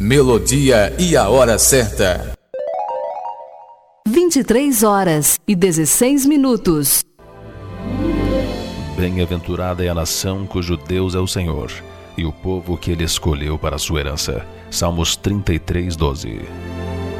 Melodia e a hora certa. 23h16. Bem-aventurada é a nação cujo Deus é o Senhor, e o povo que ele escolheu para a sua herança. Salmos 33:12.